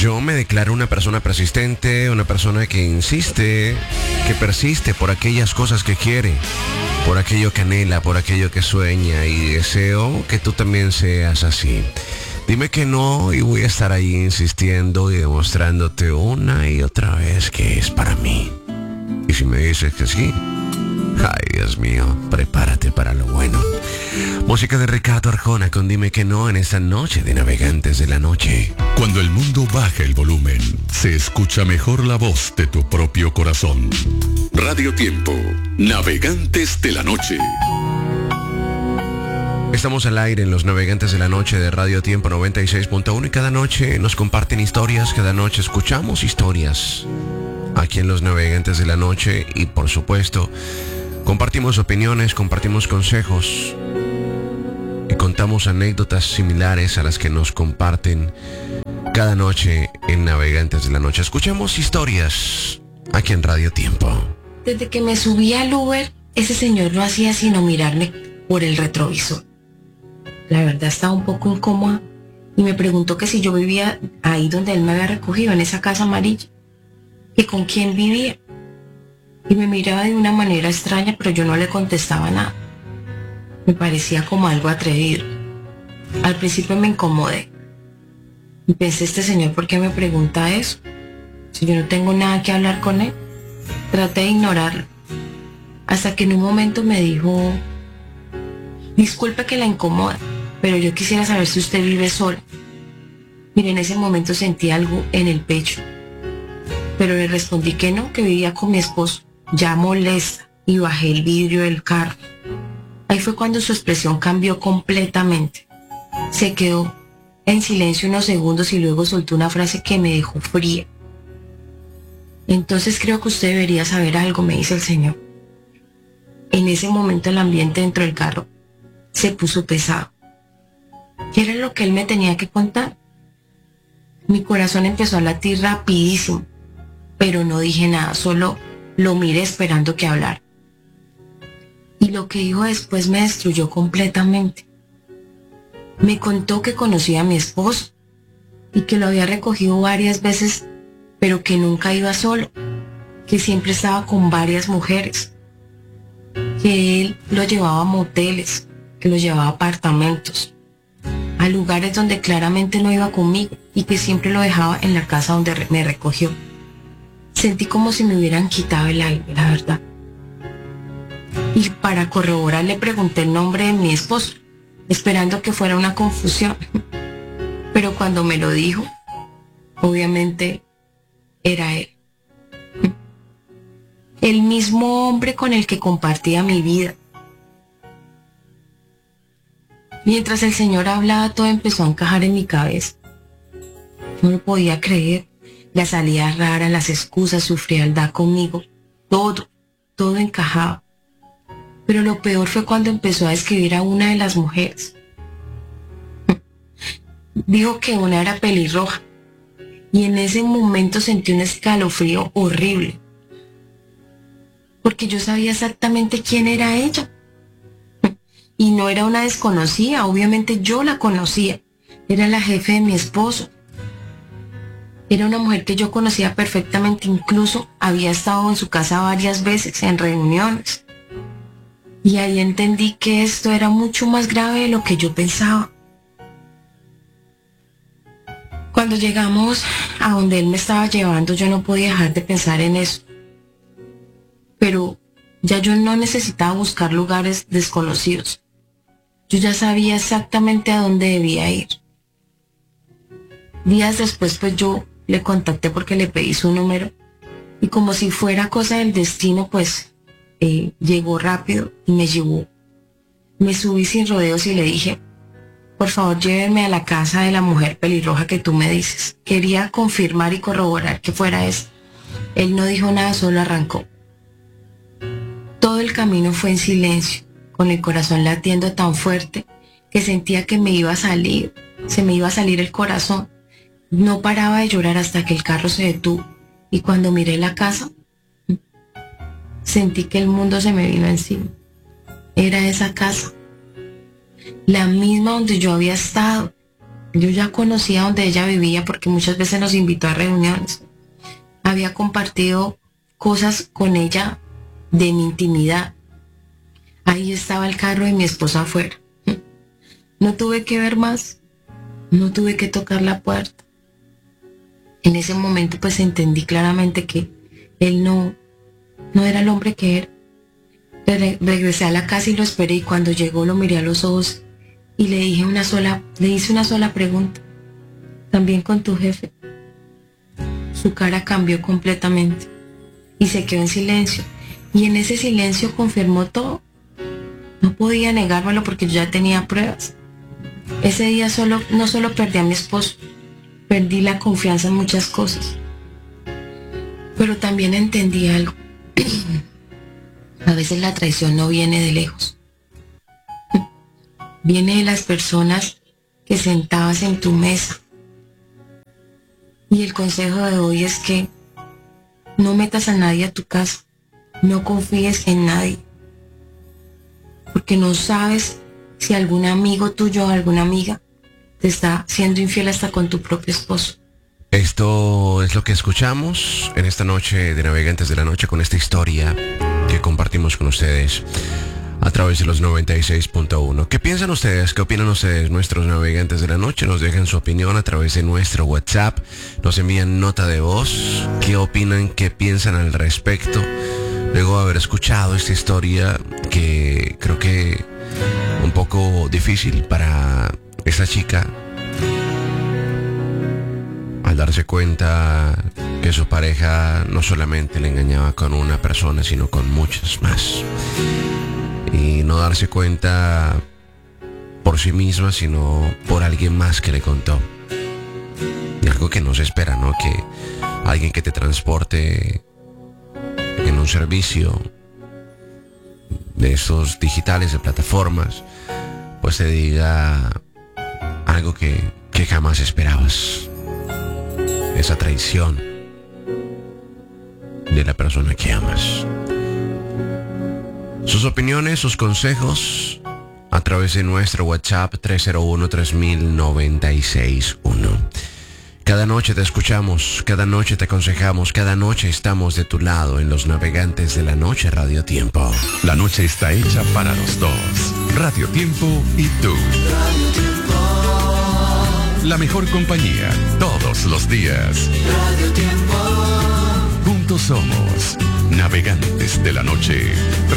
Yo me declaro una persona persistente, una persona que insiste, que persiste por aquellas cosas que quiere, por aquello que anhela, por aquello que sueña, y deseo que tú también seas así. Dime que no y voy a estar ahí insistiendo y demostrándote una y otra vez que es para mí. Y si me dices que sí, ay Dios mío, prepárate para lo bueno. Música de Ricardo Arjona con Dime que no en esta noche de Navegantes de la Noche. Cuando el mundo baja el volumen, se escucha mejor la voz de tu propio corazón. Radio Tiempo, Navegantes de la Noche. Estamos al aire en los Navegantes de la Noche de Radio Tiempo 96.1 y cada noche nos comparten historias, cada noche escuchamos historias aquí en los Navegantes de la Noche y por supuesto compartimos opiniones, compartimos consejos y contamos anécdotas similares a las que nos comparten cada noche en Navegantes de la Noche. Escuchemos historias aquí en Radio Tiempo. Desde que me subí al Uber, ese señor no hacía sino mirarme por el retrovisor. La verdad estaba un poco incómoda y me preguntó que si yo vivía ahí donde él me había recogido, en esa casa amarilla, que con quién vivía. Y me miraba de una manera extraña, pero yo no le contestaba nada. Me parecía como algo atrevido. Al principio me incomodé. Y pensé, este señor, ¿por qué me pregunta eso? Si yo no tengo nada que hablar con él. Traté de ignorarlo. Hasta que en un momento me dijo, disculpe que la incomoda, pero yo quisiera saber si usted vive sola. Mire, en ese momento sentí algo en el pecho. Pero le respondí que no, que vivía con mi esposo. Ya molesta, y bajé el vidrio del carro. Ahí fue cuando su expresión cambió completamente. Se quedó en silencio unos segundos y luego soltó una frase que me dejó fría. Entonces creo que usted debería saber algo, me dice el señor. En ese momento el ambiente dentro del carro se puso pesado. ¿Qué era lo que él me tenía que contar? Mi corazón empezó a latir rapidísimo, pero no dije nada, solo lo miré esperando que hablara. Y lo que dijo después me destruyó completamente. Me contó que conocía a mi esposo y que lo había recogido varias veces, pero que nunca iba solo, que siempre estaba con varias mujeres, que él lo llevaba a moteles, que lo llevaba a apartamentos, a lugares donde claramente no iba conmigo y que siempre lo dejaba en la casa donde me recogió. Sentí como si me hubieran quitado el aire, la verdad. Y para corroborar le pregunté el nombre de mi esposo, esperando que fuera una confusión. Pero cuando me lo dijo, obviamente era él. El mismo hombre con el que compartía mi vida. Mientras el señor hablaba, todo empezó a encajar en mi cabeza. No lo podía creer. Las salidas raras, las excusas, su frialdad conmigo. Todo encajaba. Pero lo peor fue cuando empezó a describir a una de las mujeres. Dijo que una era pelirroja. Y en ese momento sentí un escalofrío horrible. Porque yo sabía exactamente quién era ella. Y no era una desconocida, obviamente yo la conocía. Era la jefe de mi esposo. Era una mujer que yo conocía perfectamente, incluso había estado en su casa varias veces, en reuniones. Y ahí entendí que esto era mucho más grave de lo que yo pensaba. Cuando llegamos a donde él me estaba llevando, yo no podía dejar de pensar en eso. Pero ya yo no necesitaba buscar lugares desconocidos. Yo ya sabía exactamente a dónde debía ir. Días después, pues yo le contacté porque le pedí su número. Y como si fuera cosa del destino, pues llegó rápido y me llevó. Me subí sin rodeos y le dije, por favor, llévenme a la casa de la mujer pelirroja que tú me dices. Quería confirmar y corroborar que fuera esa. Él no dijo nada, solo arrancó. Todo el camino fue en silencio, con el corazón latiendo tan fuerte que sentía que me iba a salir, se me iba a salir el corazón. No paraba de llorar hasta que el carro se detuvo y cuando miré la casa, sentí que el mundo se me vino encima. Era esa casa, la misma donde yo había estado, Yo ya conocía donde ella vivía porque muchas veces nos invitó a reuniones. Había compartido cosas con ella de mi intimidad. Ahí estaba el carro de mi esposa afuera. No tuve que ver más. No tuve que tocar la puerta. En ese momento pues entendí claramente que él no era el hombre que era. Regresé a la casa y lo esperé, y cuando llegó lo miré a los ojos y le hice una sola pregunta. ¿También con tu jefe? Su cara cambió completamente y se quedó en silencio, y en ese silencio confirmó todo. No podía negármelo porque yo ya tenía pruebas. Ese día no solo perdí a mi esposo, perdí la confianza en muchas cosas, pero también entendí algo. A veces la traición no viene de lejos. Viene de las personas que sentabas en tu mesa. Y el consejo de hoy es que no metas a nadie a tu casa. No confíes en nadie. Porque no sabes si algún amigo tuyo o alguna amiga te está siendo infiel hasta con tu propio esposo. Esto es lo que escuchamos en esta noche de Navegantes de la Noche, con esta historia que compartimos con ustedes a través de los 96.1. ¿Qué piensan ustedes? ¿Qué opinan ustedes, nuestros navegantes de la noche? Nos dejan su opinión a través de nuestro WhatsApp, nos envían nota de voz. ¿Qué opinan? ¿Qué piensan al respecto? Luego de haber escuchado esta historia, que creo que un poco difícil para esta chica, al darse cuenta que su pareja no solamente le engañaba con una persona, sino con muchas más. Y no darse cuenta por sí misma, sino por alguien más que le contó. Y algo que no se espera, ¿no? Que alguien que te transporte en un servicio de estos digitales, de plataformas, pues te diga algo que jamás esperabas. Esa traición de la persona que amas. Sus opiniones, sus consejos a través de nuestro WhatsApp 301-3000-961. Cada noche te escuchamos, cada noche te aconsejamos, cada noche estamos de tu lado en los Navegantes de la Noche Radio Tiempo. La noche está hecha para los dos. Radio Tiempo y tú. La mejor compañía todos los días. Radio Tiempo. Juntos somos Navegantes de la Noche.